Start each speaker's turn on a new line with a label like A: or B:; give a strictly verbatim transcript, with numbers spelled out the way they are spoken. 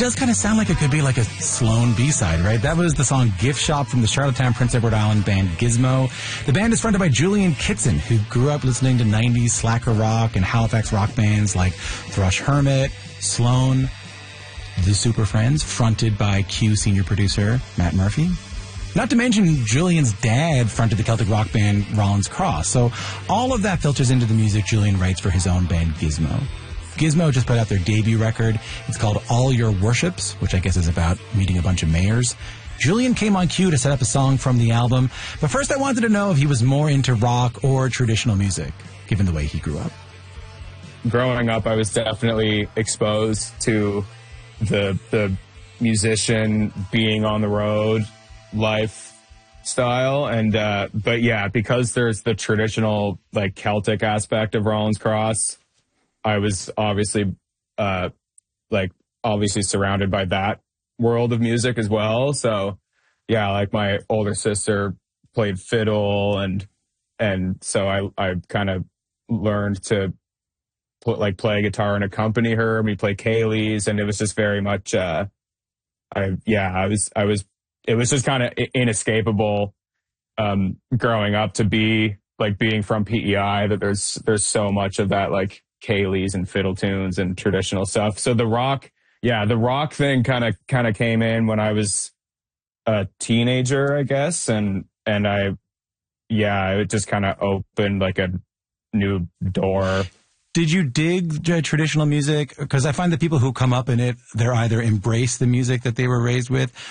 A: does kind of sound like it could be like a Sloan B-side, right? That was the song Gift Shop from the Charlottetown Prince Edward Island band Gizmo. The band is fronted by Julian Kitson, who grew up listening to nineties slacker rock and Halifax rock bands like Thrush Hermit, Sloan, The Super Friends, fronted by Q senior producer Matt Murphy. Not to mention, Julian's dad fronted the Celtic rock band Rollins Cross. So all of that filters into the music Julian writes for his own band Gizmo. Gizmo just put out their debut record. It's called All Your Worships, which I guess is about meeting a bunch of mayors. Julian came on cue to set up a song from the album. But first I wanted to know if he was more into rock or traditional music, given the way he grew up.
B: Growing up, I was definitely exposed to the the musician being on the road lifestyle, and uh but yeah, because there's the traditional like Celtic aspect of Rollins Cross, I was obviously uh like obviously surrounded by that world of music as well. So yeah, like my older sister played fiddle, and and so I I kind of learned to put like play guitar and accompany her, and we play Kayleys, and it was just very much uh I yeah I was I was it was just kind of inescapable um, growing up to be like being from P E I, that there's there's so much of that like Kayleys and fiddle tunes and traditional stuff. So the rock, yeah, the rock thing kind of kind of came in when I was a teenager, I guess, and and I yeah, it just kind of opened like a new door.
A: Did you dig uh, traditional music? Because I find that people who come up in it, they're either embrace the music that they were raised with,